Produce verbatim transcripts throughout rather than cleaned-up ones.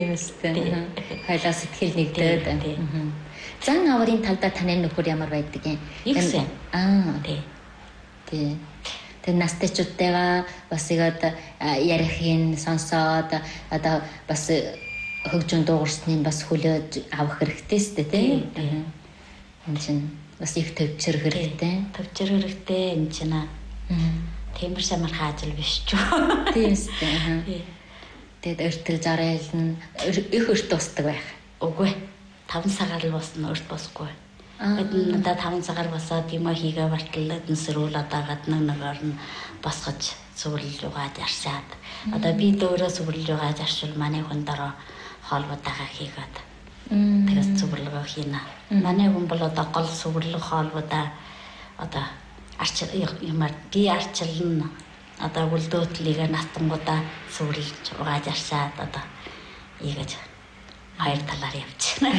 Юустай. Хайлаа сэтгэл нэгдээд. Зан аврын талдаа таны нөхөр ямар байдаг юм? Ихсэн. Аа. Тий. Тэг настайчуудтайгаа бас игээд ярихын сонсоод одоо бас хөгжин дуугарсны бас хүлээж авах хэрэгтэй сте тий. Энэ чинь бас их төвчрөх хэрэгтэй. Төвчрөх хэрэгтэй энэ чинь аа. Тиймэр самар хаажил биш ч. Тийм сте. Тэгээд өртөл жарайл нь их өрт тусдаг байх. Үгүй. таван сагаар л босна өрт босгүй. Эдэн надад таван сагаар босоод юм хийгээ бартал эдэн сэрүүл одоо гадна нэгээр нь босгож сүрлж угааж аршаад. Одоо би дөөрөө сүрлж угааж аршвал манай хүн дараа хоолбоотойгоо хийгээд. Тэгээс сүрлөгөө хийнэ. Манай хүн бол одоо гол сүрлэг хоолбоотоо одоо арчил юмар би арчилна. Одоо үлдөөтлийг настангуудаа сүрлж угааж аршаад одоо ийгэж хоёр талаар явчихна.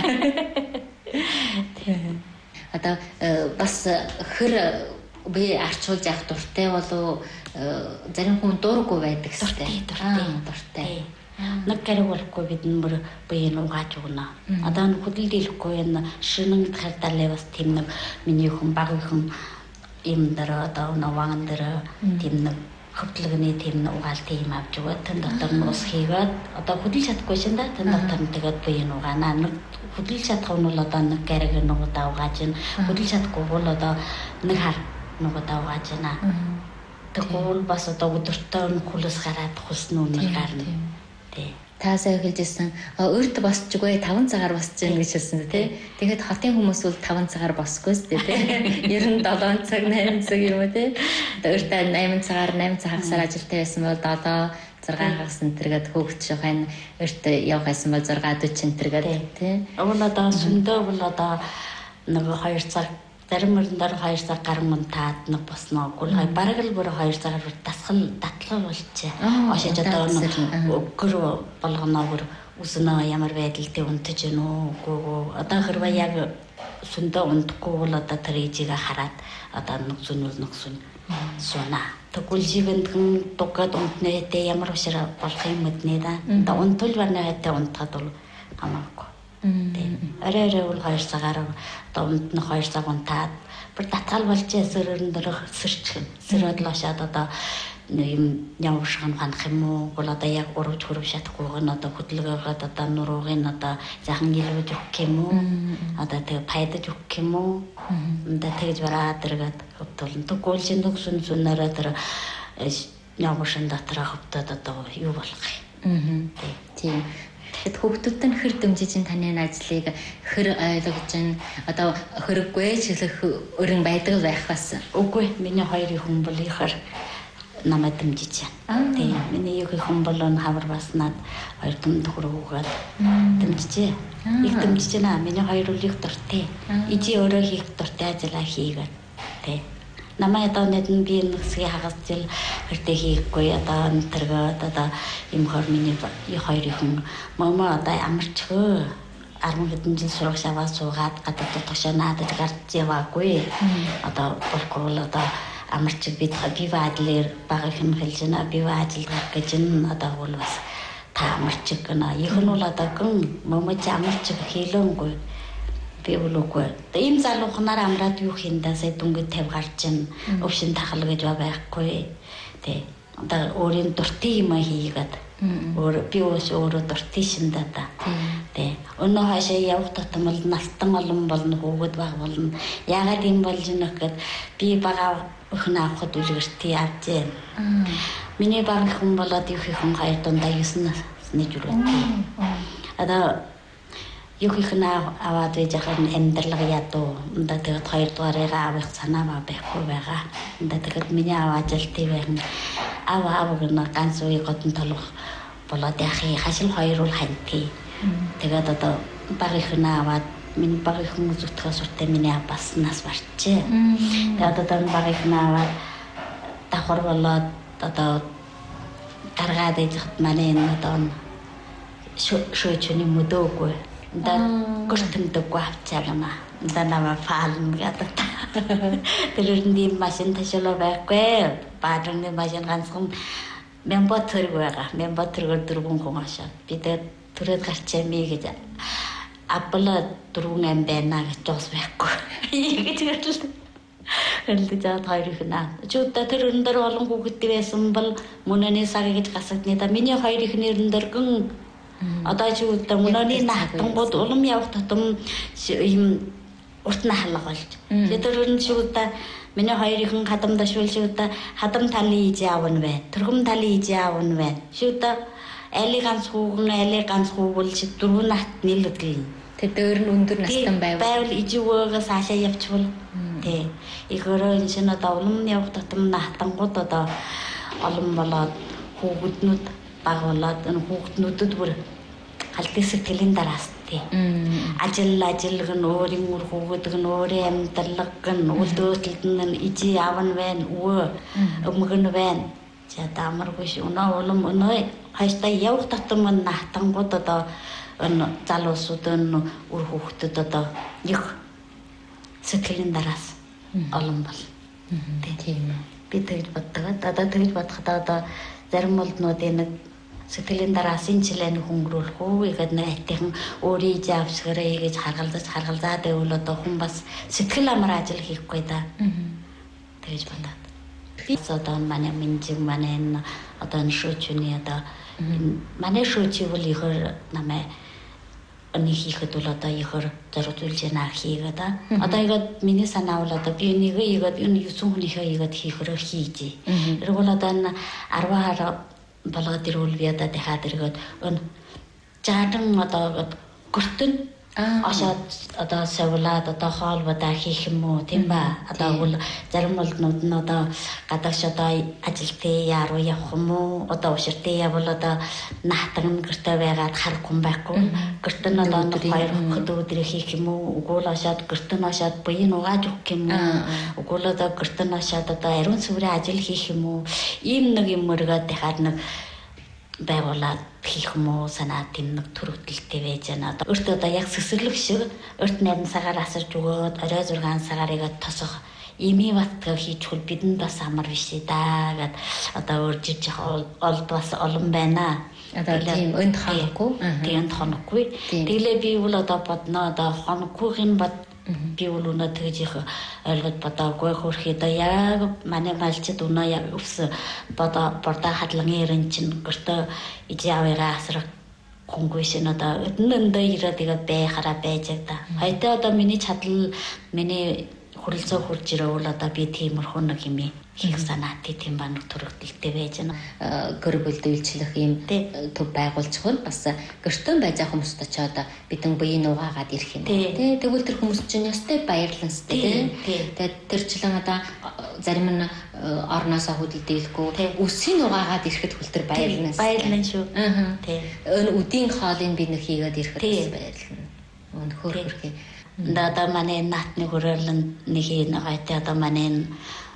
Одоо бас хэр би арчуулж явах дуртай болов зарим хүн дурггүй байдаг дуртай дуртай. Нэг гэрэг болохгүй бидний бүр бие нугааж өгнө. Одоо хөдөлдөлөхгүй энэ шинэн хардалээ бас тийм нэг миний хүн баг хүн юм дараа одоо наван дараа тийм нэг хөтлөгний тийм угаалт юм авч өгөөд тэн дотор нь ус хийгээд одоо хөдөлж чадахгүй шин да тэн дотор нь тэгээд бие нугаана нэг хөдөлж чадах нь бол одоо нэг гэрэг нугадаа угааж ин хөдөлж чадахгүй бол одоо нэг хар нугадаа угааж ина тэгвэл бас одоо өдөртөө хүлээс гараад хуснаа үнэр гарна тий таасаа хэлжсэн өөрт босчгүй таван цагаар босч гин гэж хэлсэн тий тэгэхэд хотын хүмүүс бол таван цагаар босгүй шүү дээ тий ер нь долоон цаг найман цаг юм уу тий өөртөө найман цагаар найман цаг хагасаар ажилтаа байсан бол долоо зургаан хагас энтергээд хөөгч шахань өөртөө явах байсан бол зургаан дөрвөн энтергээд тий өвн одоо сүндөө бол одоо нэг хоёр цаг зарим мөрөндөр хоёр цаг гар мунтаад нэг босноо гол хай бараг л бүр хоёр цагаар дасгал татлаа болчихээ. Ошиж одоо өгөр болгоноо бүр үснэ ямар байдалтай унтаж гэнэ үгүй одоо хэрвээ яг сүндөө унтахгүй бол одоо тэр ижигээ хараад одоо нэг зүнүүл нэг сүн суна. Тэгвэл живэндхэн дугад унтнэтэй ямар ушир болох юм мэднэ да. Одоо унтвал барна хайтаа унтахад бол хамаагүй. Арай арай бол хоёр цагаар одоо унд нь хоёр цаг унтаад бүр татгал болж сөрөрн дөрөх сэрчгэн сэрөд лошаад одоо юм явшган ханах юм уу бол одоо яг урууж хөрөв шатахгүй гэн одоо хөдөлгөөгээд одоо нуруугийн одоо захан гэлвэж өгөх юм уу одоо тэг пайдаж өгөх юм уу одоо тэгж бараад тэргээд хөвтөлн тэгвэл шинэг сүн сүнээрээ тэр явшин дотроо хөвтөд одоо юу болох юм тийм тэгэд хүүхдүүд нь хэр дэмжиж таны ажлыг хэр ойлгож ин одоо хөрөггүй чиглэх өрн байдаг л байх бас. Үгүй миний хоёрын хүн бол ихэр намайг дэмжиж байна. Тийм миний их хүн бол н хавар баснаад хоёр дүн төхрөгөөд дэмжижээ. Их дэмжиж байна. Миний хоёр үл их дуртай. Ижи өөрөө хийх дуртай ажиллаа хийгээд. Тийм намайг одоо нэдэн би нэгсгийн хагас зил хэрдээ хийхгүй одоо нэргээд одоо юм хор миний хоёрын хүн мама одоо амарчхөө арван хэдэн жил сурах аваад суугаад гадаад тушаанаад гарч яваагүй одоо болгүй одоо амарч бид би баадлаар баг юм хэлж байна би баадлах гэж н одоо бол бас та амарч гэнэ их нь бол одоо гэн мама ч амарч хийлэнгүй би үлээгүй. Ийм залуухнаар амраад юу хийндээ сая дүнгийн тавь гарч ин өвшин тахал гэж байхгүй. Тэ. Одоо өөрийн дуртай юм хийгээд өөр би өөрөө дуртай шиндаа та. Тэ. Өнөө хаашаа явах тутамд настан олон болно хөөгд баг болно. Яагаад юм болж нөх гэд би бага өхнө авахд үлгэрти авжээ. Миний баг хүн болоод их хүн хоёр дундаа юуснаа нэжүүлээ. Одоо юу их наа аваад байж хахад амьдралга ядуу энэ тэгээд хоёр дугаараа авах санаа байхгүй байгаа. Энэ тэгээд миний аваад ажилттай байна. Ав ав гэнэ ганц үе годон толгох болоод яхи хашил хоёр уул ханти. Тэгээд одоо баг их наа аваад миний баг их хүмүүс зүтгэх суртай миний бас нас барчээ. Тэгээд одоо баг их наа аваад давхар болоод одоо гаргаад ижихт манай энэ одоо шөөчөний мөдөөгүй да гөртөндөггүй авчаална да нама фаалн гэдэг. Тэрэн дэм машин ташаалаа байхгүй. Бадрын машин ганцхан мембо төрөг байгаа. Мембо төрөг дөрвөн хүн ашаа. Бид түрээд гарчаамий гэж абла дөрвөн ам байна гэж жоос байхгүй гэж хэлсэн. Хэлдэг жаад хоёрыг наа. Чуудаа тэр өрн дээр олон хүүхэдтэй байсан бол мөнөний саг гэж гасагдны да. Миний хоёрын нэрэн дээр гэн одоо чуудаа мөнөний наатангууд улам явах тутам юм урт нь халга болж. Тэр өрн чуудаа миний хоёрын хадам дашвал чуудаа хадам таны ижи аавн бай. Тэрхэм таны ижи аавн бай. Чуудаа али ганц хүүгэн али ганц хүүгэл чи дөрвөн нат нийлдэг. Тэр дээр нь өндөр настан байв. Байвал иживөөс хаашаа явчихвал тий. Ихөрөө энэ шинэ одоо улам явах тутам наатангууд одоо олон болоод хүүгднүүд баг болоод энэ хүүгднүүдэд бүр халдын сэтгэлийн дараас тий. Ажил ажилг нь өөрийн үр хүүгдэг нь өөрийн амьдралг нь үлдөөтөлд нь ижи аавн байна өвөө өмгөн байна. За таамаргүй шүү. Өнөө улам өнөө хайста явах тутам наатангууд одоо энэ залуусууд энэ үр хүүхдэд одоо их сэтгэлийн дараас олон бол. Тийм үү. Би тэгж боддог. Одоо тэгж бодоход одоо зарим болднуудын нэг сэтгэлийн дараас энэ жилийн хөнгөрүүлэх үү гэдэг нэг айтайхан өөрийн завсгараа гэж харгалзаж харгалзаад байвал одоо хүн бас сэтгэл амар ажил хийхгүй да. Тэгж бодоод. Би одоо манай минжиг манай одоо энэ шүүчний одоо манай шүүчивл ихэр намайг оны хийхэд бол одоо ихэр зориулж яана хийгээд одоо игээд миний санаа бол одоо би энийг игээд энэ юусэн хүнийхээ игээд хийхрөө хийж. Тэр бол одоо энэ арваар болгоод ирвэл би одоо дахиад иргээд энэ жаадан одоо гөртөн ашаад одоо савлаад одоо хоолбодаа хийх юм уу тийм ба одоо бол зарим болнууд нь одоо гадагш одоо ажилтээ яруу явах юм уу одоо уширтээ явбал одоо наатан гэртээ байгаад харахгүй байхгүй гэртэн одоо хоёр хот өдрөө хийх юм уу угуул ашаад гэртэн ашаад буян угааж өгөх юм уу угуул одоо гэртэн ашаад одоо ариун сүрээ ажил хийх юм уу ийм нэг юм өргөд дахиад нэг байгуулаад хийх юм уу санаа тийм нэг төрөвдөлтэй байж байна. Одоо өөртөө одоо яг сэсэрлэг шиг өөрт найдан сагаар асарж өгөөд орой зургаан сагаарыг тосох ими батгаа хийчихвэл бидэнд бас амар биш да гэд одоо өөржиж олд бас олон байна. Одоо тийм өнд хоноггүй. Тийм хоноггүй. Тэглээ би бол одоо бодноо одоо хоноггүйхын бод би бол өнөө тэгж их ойлгож бодоогүй хөрхий одоо яг манай малчид өнөө яг өвс бодоо бордоо хадлагын ерэн чин гэртөө ижи аваараа асрах хөнгөө шин одоо өднөндөө ирээд игээд бай хараа байж та. Хайтаа одоо миний чадал миний хүрэлцөө хурж ирвэл одоо би тиймэрхүү нэг юм хийх санаа тийм ба нэг төрөлтөлтэй байж байна. Гэрбэлд үйлчлэх юм төв байгуулж хөл бас гэртэн байж байгаа хүмүүст очиод бидэн буян угаагаад ирэх юм. Тэ тэгвэл тэр хүмүүс чинь ястай баярлан сте тэ. Тэгээд тэр члэн одоо зарим нь орноосоо хөдөлдөлгүй өсгийн угаагаад ирэхэд хөл тэр баярлан баярлан шүү. Тэ. Энэ үдийн хоолыг бид нэг хийгээд ирэхэд баярлан. Өнөхөр хөрхий да манай наатны хүрээлэн нэг нэг айтай одоо манай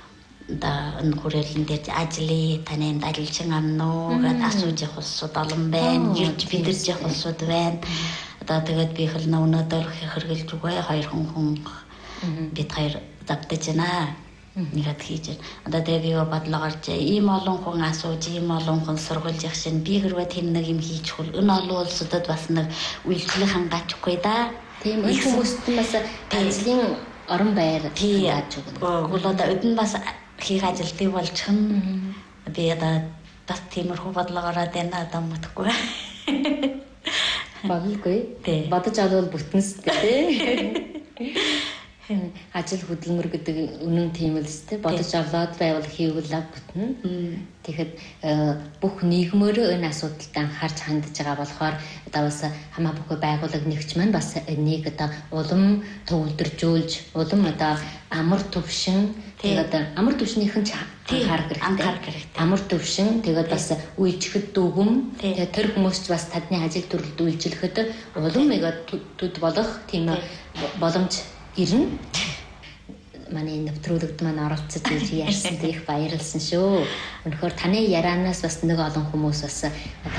да энэ хүрээлэн дээр ажлын таны ажиллаж амнуу гэд асууж явах усуд олон байна. Ирж бидэрж явах усуд байна. Одоо тэгээд би хэл өнөөдөр хэрглэж үгүй хоёр хүн хүн бид хоёр давтаж байна. Нэгэд хийж. Одоо тэгээд би бодлогоорч ийм олон хүн асууж ийм олон хүн сургуулж явах шин би хэрвээ тэр нэг юм хийчихвэл энэ олон улсуудад бас нэг үйлчлэх хангаачихгүй да. Тийм их хүмүүст бас ажлын орон байр яаж өгнө. Гол одоо өдөн бас хийх ажилтыг болчихно. Би одоо бас тиймэрхүү бодлогоороо дэна одоо мэдхгүй. Баггүй. Бодож авал бүтэнс гэдэг. Ажил хөдөлмөр гэдэг үнэн тийм л өстэй бодож аваад байвал хийвэл бүтнэ. Тэгэхэд бүх нийгмөөрөө энэ асуудалд анхаарч хандж байгаа болохоор одоо бас хамаа бүхий байгууллага нэгч маань бас энийг одоо улам төвлөржүүлж улам одоо амар төвшин тэгээд амар төвшнийхэн ч анхаарах хэрэгтэй. Амар төвшин тэгээд бас үйлчлэхэд дүгм тэгээд тэр хүмүүс ч бас тадны ажил төрөлд үйлчлэхэд улам нэг төд болох тийм боломж ирнэ. Манай нэвтрүүлэгт маань оролцож ирж ярьсан их баярлсан шүү. Өнөхөр таны ярианаас бас нэг олон хүмүүс бас одоо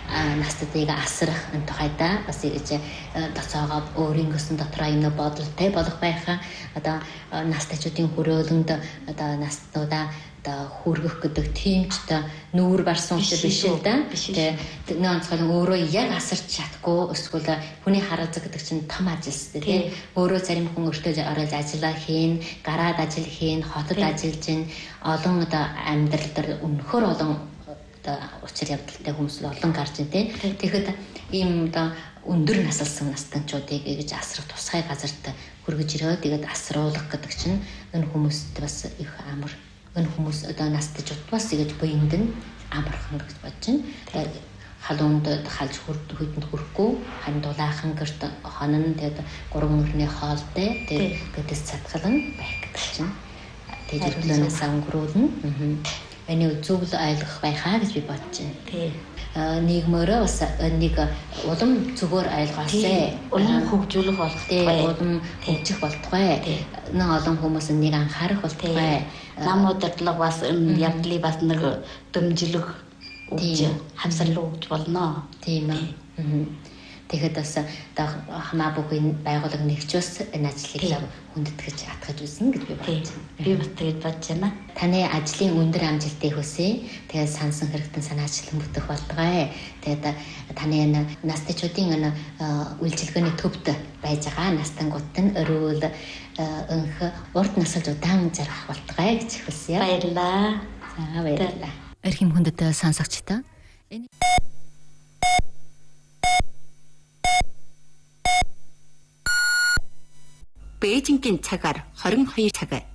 настадыг асрах энэ тухайда бас ингэж тацаагаад өөрийн гэсэн дотроо юм бодолтой болох байхаа одоо настачуудын хөрөөлөнд одоо настнуудаа одоо хүргэх гэдэг тийм ч одоо нүүр барсан үстэй биш л да. Тэгээ нэг онцгой өөрөө яг асарч чадахгүй эсвэл хүний хараалцаг гэдэг чинь том ажил шүү дээ. Өөрөө зарим хүн өөртөө ороод ажиллаа хийн, гараад ажил хийн, хотод ажиллаж гин олон одоо амьдрал дээр өнөхөр олон одоо учир явдалтай хүмүүс олон гарч ин тий. Тэгэхэд ийм одоо өндөр насалсан настанчуудыг гэж асрах тусгай газарт хүргэж ирээ. Тэгээд асруулах гэдэг чинь энэ хүмүүст бас их амар. Энэ хүмүүс одоо настажууд бас ингэж буйнд нь амархан гэж бодож байна. Халуунд халж хөдөнд хүрэхгүй харин дулаахан гэрт хонон тэгээд гурван өрний хоолтой тэгээд гэдэс цатгалан байх гэдэг чинь. Тэгээд хөдлөнөөс өнгөрүүлнэ. Энийг зөв ойлгох байхаа гэж би бодож байна. Тий. Нийгмээрээ бас нэг улам зүгээр ойлгоосай. Улам хөгжүүлэх болтугай. Улам хөгжих болтугай. Нэг олон хүмүүс нэг анхаарах болтугай. Намуудатлаг бас энэ явдлыг бас нэг дэмжлэг өгч хамсарлуу өгч болно. Тийм ээ. Тэгэхэд бас хамаа бүхний байгууллага нэгч бас энэ ажлыг хүндэтгэж атгаж үзнэ гэж би бодож байна. Би бас тэгж бодож байна. Таны ажлын өндөр амжилтыг хүсье. Тэгээд сансан хэрэгтэн санаачлан бүтэх болтугай. Тэгээд таны энэ настачуудын энэ үйлчилгээний төвд байж байгаа настангууд нь өрөөл өнх урд насалж удаан жаргах болтугай гэж хүсье. Баярлалаа. За баярлалаа. Эрхэм хүндэт сонсогчдоо Бээжингийн цагаар хорин хоёр цаг